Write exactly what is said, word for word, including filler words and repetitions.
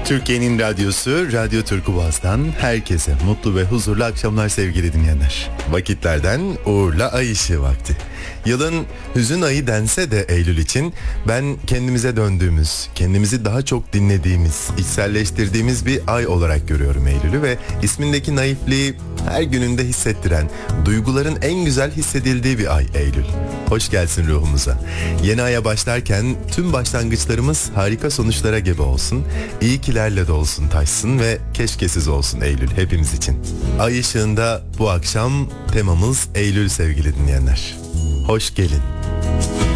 Türkiye'nin radyosu Radyo Turkubaz'dan herkese mutlu ve huzurlu akşamlar sevgili dinleyenler. Vakitlerden uğurla ay ışığı vakti. Yılın hüzün ayı dense de Eylül için ben kendimize döndüğümüz, kendimizi daha çok dinlediğimiz, içselleştirdiğimiz bir ay olarak görüyorum Eylül'ü ve ismindeki naifliği her gününde hissettiren, duyguların en güzel hissedildiği bir ay Eylül. Hoş gelsin ruhumuza. Yeni aya başlarken tüm başlangıçlarımız harika sonuçlara gebe olsun, iyi kilerle de olsun taşsın ve keşkesiz olsun Eylül hepimiz için. Ay ışığında bu akşam temamız Eylül sevgili dinleyenler. Hoş gelin.